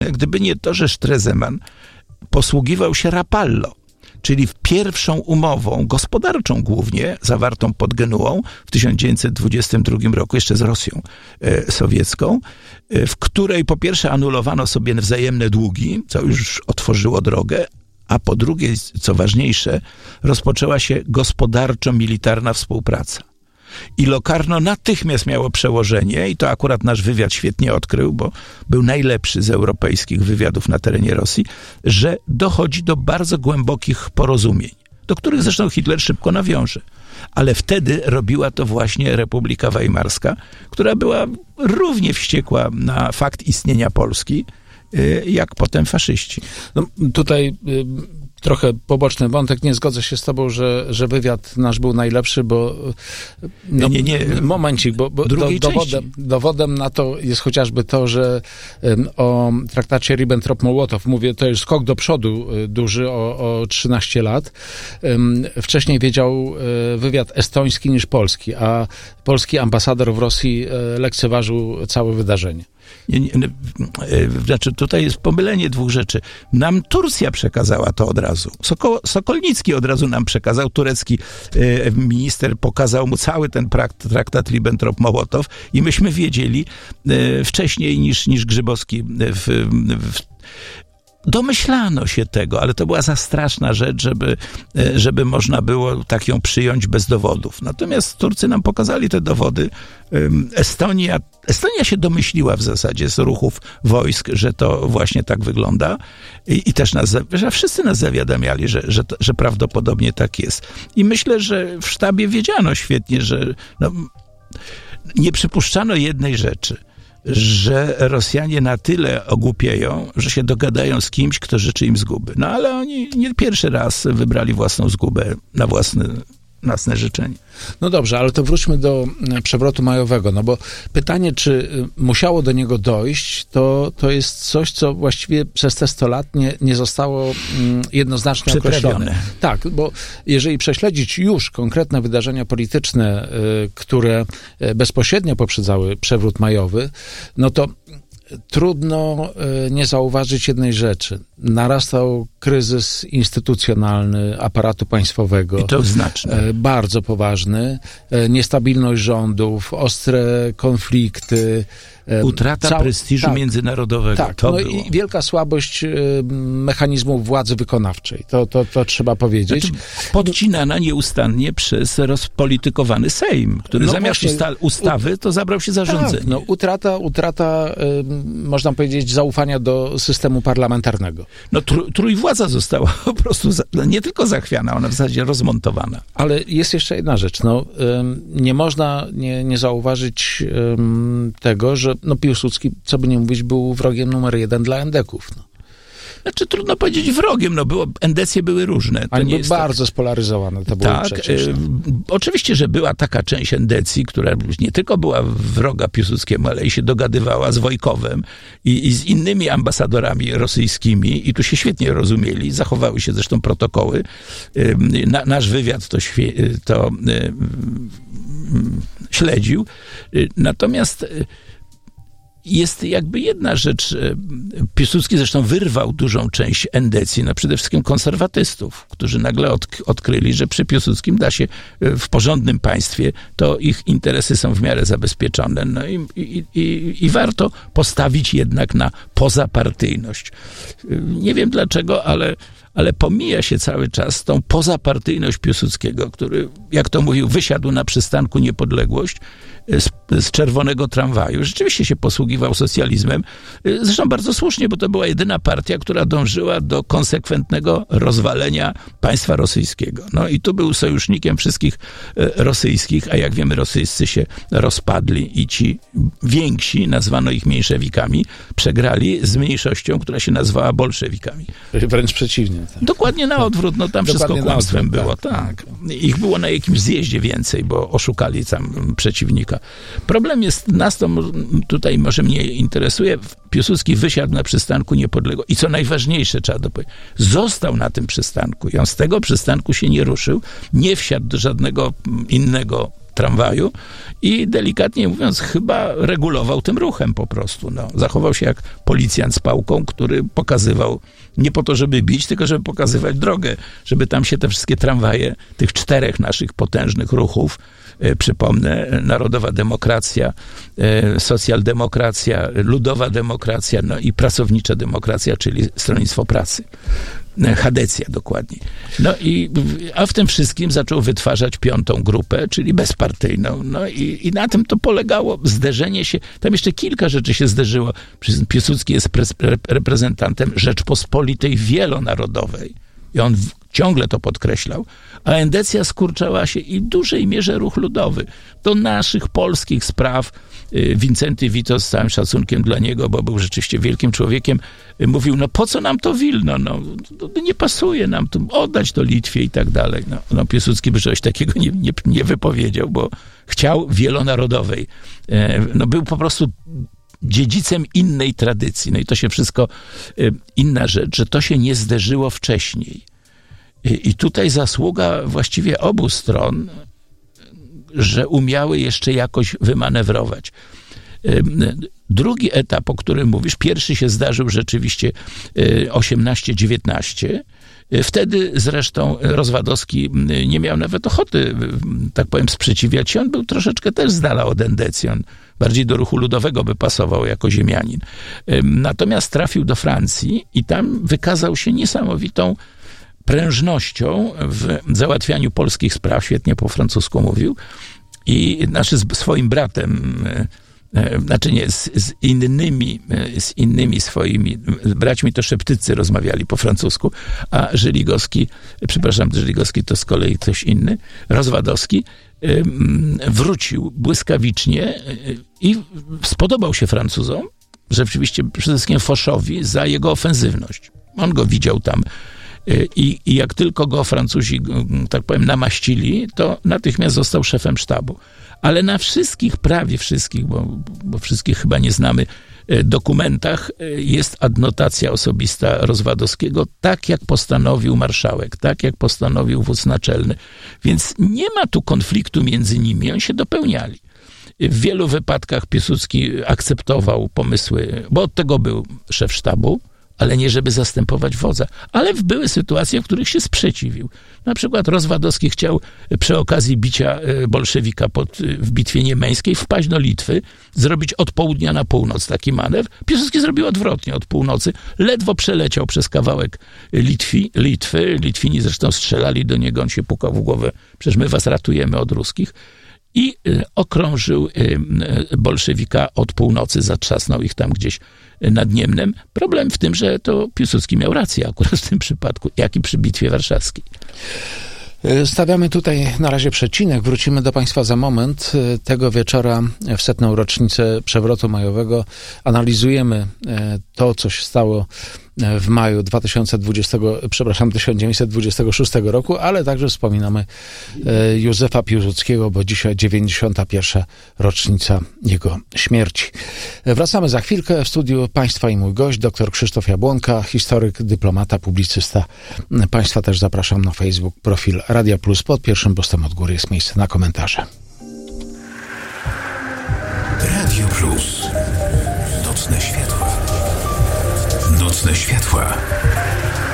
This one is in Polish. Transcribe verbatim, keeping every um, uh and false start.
Gdyby nie to, że Stresemann posługiwał się Rapallo, czyli pierwszą umową gospodarczą głównie, zawartą pod Genuą w tysiąc dziewięćset dwudziestym drugim roku, jeszcze z Rosją e, sowiecką, e, w której po pierwsze anulowano sobie wzajemne długi, co już otworzyło drogę, a po drugie, co ważniejsze, rozpoczęła się gospodarczo-militarna współpraca. I Locarno natychmiast miało przełożenie, i to akurat nasz wywiad świetnie odkrył, bo był najlepszy z europejskich wywiadów na terenie Rosji, że dochodzi do bardzo głębokich porozumień, do których zresztą Hitler szybko nawiąże. Ale wtedy robiła to właśnie Republika Weimarska, która była równie wściekła na fakt istnienia Polski, jak potem faszyści. No, tutaj y, trochę poboczny wątek. Nie zgodzę się z tobą, że, że wywiad nasz był najlepszy, bo no, nie, nie, nie. momencik, bo, bo do, dowodem, dowodem na to jest chociażby to, że um, o traktacie Ribbentrop-Mołotow, mówię, to jest skok do przodu y, duży o, o trzynaście lat. Um, wcześniej wiedział y, wywiad estoński niż polski, a polski ambasador w Rosji y, lekceważył całe wydarzenie. Nie, nie, znaczy tutaj jest pomylenie dwóch rzeczy. Nam Turcja przekazała to od razu. Soko, Sokolnicki od razu nam przekazał, turecki e, minister pokazał mu cały ten prakt, traktat Ribbentrop-Mołotow i myśmy wiedzieli e, wcześniej niż, niż Grzybowski w, w domyślano się tego, ale to była za straszna rzecz, żeby, żeby można było tak ją przyjąć bez dowodów. Natomiast Turcy nam pokazali te dowody. Estonia, Estonia się domyśliła w zasadzie z ruchów wojsk, że to właśnie tak wygląda i, i też nas, że wszyscy nas zawiadamiali, że, że, to, że prawdopodobnie tak jest. I myślę, że w sztabie wiedziano świetnie, że no, nie przypuszczano jednej rzeczy, że Rosjanie na tyle ogłupieją, że się dogadają z kimś, kto życzy im zguby. No ale oni nie pierwszy raz wybrali własną zgubę na własne, własne życzenie. No dobrze, ale to wróćmy do przewrotu majowego, no bo pytanie, czy musiało do niego dojść, to, to jest coś, co właściwie przez te sto lat nie, nie zostało jednoznacznie określone. Tak, bo jeżeli prześledzić już konkretne wydarzenia polityczne, które bezpośrednio poprzedzały przewrót majowy, no to trudno nie zauważyć jednej rzeczy. Narastał kryzys instytucjonalny aparatu państwowego. I to znaczny. Bardzo poważny. Niestabilność rządów, ostre konflikty. Utrata Cał... prestiżu tak, międzynarodowego. Tak, to no było. I wielka słabość mechanizmów władzy wykonawczej. To, to, to trzeba powiedzieć. Znaczy, podcinana nieustannie przez rozpolitykowany Sejm, który no zamiast właśnie, usta- ustawy to zabrał się zarządzenie. Tak, no, utrata, utrata można powiedzieć, zaufania do systemu parlamentarnego. No tr- trójwładza została po prostu za, nie tylko zachwiana, ona w zasadzie rozmontowana. Ale jest jeszcze jedna rzecz. No, nie można nie, nie zauważyć tego, że no Piłsudski, co by nie mówić, był wrogiem numer jeden dla endeków. No. Znaczy trudno powiedzieć wrogiem, no było, endecje były różne. Ale były bardzo tak spolaryzowane, to było tak, przecież. E, oczywiście, że była taka część endecji, która nie tylko była wroga Piłsudskiemu, ale i się dogadywała z Wojkowem i, i z innymi ambasadorami rosyjskimi i tu się świetnie rozumieli, zachowały się zresztą protokoły. E, na, nasz wywiad to, świe, to e, śledził. E, natomiast jest jakby jedna rzecz. Piłsudski zresztą wyrwał dużą część endecji, no przede wszystkim konserwatystów, którzy nagle od, odkryli, że przy Piłsudskim da się w porządnym państwie, to ich interesy są w miarę zabezpieczone. No i, i, i, i warto postawić jednak na pozapartyjność. Nie wiem dlaczego, ale ale pomija się cały czas tą pozapartyjność Piłsudskiego, który, jak to mówił, wysiadł na przystanku Niepodległość z, z czerwonego tramwaju. Rzeczywiście się posługiwał socjalizmem. Zresztą bardzo słusznie, bo to była jedyna partia, która dążyła do konsekwentnego rozwalenia państwa rosyjskiego. No i tu był sojusznikiem wszystkich rosyjskich, a jak wiemy, rosyjscy się rozpadli i ci więksi, nazwano ich mniejszewikami, przegrali z mniejszością, która się nazwała bolszewikami. Wręcz przeciwnie. Tak. Dokładnie na odwrót, no tam wszystko kłamstwem odwrót, było, tak. tak. Ich było na jakimś zjeździe więcej, bo oszukali tam przeciwnika. Problem jest, nas to tutaj może mnie interesuje, Piłsudski wysiadł na przystanku Niepodległo i co najważniejsze, trzeba dopowiedzieć, został na tym przystanku i on z tego przystanku się nie ruszył, nie wsiadł do żadnego innego tramwaju i delikatnie mówiąc chyba regulował tym ruchem po prostu. No. Zachował się jak policjant z pałką, który pokazywał nie po to, żeby bić, tylko żeby pokazywać drogę, żeby tam się te wszystkie tramwaje tych czterech naszych potężnych ruchów, e, przypomnę, Narodowa Demokracja, e, Socjaldemokracja, Ludowa Demokracja, no i Pracownicza Demokracja, czyli Stronnictwo Pracy. Chadecja dokładnie. No i, a w tym wszystkim zaczął wytwarzać piątą grupę, czyli bezpartyjną. No i, i na tym to polegało zderzenie się. Tam jeszcze kilka rzeczy się zderzyło. Piłsudski jest pre, reprezentantem Rzeczpospolitej wielonarodowej. I on w, ciągle to podkreślał. A endecja skurczała się i w dużej mierze ruch ludowy. Do naszych polskich spraw Wincenty Witos, z całym szacunkiem dla niego, bo był rzeczywiście wielkim człowiekiem, mówił, no po co nam to Wilno? No, nie pasuje nam tu oddać to Litwie i tak dalej. No, no Piłsudski by czegoś takiego nie, nie, nie wypowiedział, bo chciał wielonarodowej. No był po prostu dziedzicem innej tradycji. No i to się wszystko, inna rzecz, że to się nie zderzyło wcześniej. I tutaj zasługa właściwie obu stron, że umiały jeszcze jakoś wymanewrować. Drugi etap, o którym mówisz, pierwszy się zdarzył rzeczywiście osiemnaście dziewiętnaście. Wtedy zresztą Rozwadowski nie miał nawet ochoty, tak powiem, sprzeciwiać się. On był troszeczkę też z dala od endecji. On bardziej do ruchu ludowego by pasował jako ziemianin. Natomiast trafił do Francji i tam wykazał się niesamowitą prężnością w załatwianiu polskich spraw, świetnie po francusku mówił, i znaczy z swoim bratem, znaczy nie, z, z innymi, z innymi swoimi braćmi to szeptycy rozmawiali po francusku, a Żeligowski, przepraszam, Żeligowski to z kolei ktoś inny, Rozwadowski, wrócił błyskawicznie i spodobał się Francuzom, rzeczywiście przede wszystkim Foszowi, za jego ofensywność. On go widział tam. I, I jak tylko go Francuzi, tak powiem, namaścili, to natychmiast został szefem sztabu. Ale na wszystkich, prawie wszystkich, bo, bo wszystkich chyba nie znamy, dokumentach jest adnotacja osobista Rozwadowskiego, tak jak postanowił marszałek, tak jak postanowił wódz naczelny. Więc nie ma tu konfliktu między nimi, oni się dopełniali. W wielu wypadkach Piłsudski akceptował pomysły, bo od tego był szef sztabu, ale nie żeby zastępować wodza. Ale były sytuacje, w których się sprzeciwił. Na przykład Rozwadowski chciał przy okazji bicia bolszewika pod, w bitwie niemeńskiej wpaść do Litwy, zrobić od południa na północ taki manewr. Piłsudski zrobił odwrotnie, od północy. Ledwo przeleciał przez kawałek Litwi, Litwy. Litwini zresztą strzelali do niego, on się pukał w głowę. Przecież my was ratujemy od ruskich. I okrążył bolszewika od północy, zatrzasnął ich tam gdzieś nad Niemnem. Problem w tym, że to Piłsudski miał rację akurat w tym przypadku, jak i przy Bitwie Warszawskiej. Stawiamy tutaj na razie przecinek. Wrócimy do Państwa za moment. Tego wieczora w setną rocznicę przewrotu majowego analizujemy to, co się stało w maju dwa tysiące dwudziestego, przepraszam, tysiąc dziewięćset dwudziestego szóstego roku, ale także wspominamy Józefa Piłsudskiego, bo dzisiaj dziewięćdziesiąta pierwsza rocznica jego śmierci. Wracamy za chwilkę. W studiu Państwa i mój gość, dr Krzysztof Jabłonka, historyk, dyplomata, publicysta. Państwa też zapraszam na Facebook, profil Radia Plus. Pod pierwszym postem od góry jest miejsce na komentarze. Radio Plus. Nocne światła. Nocne światła.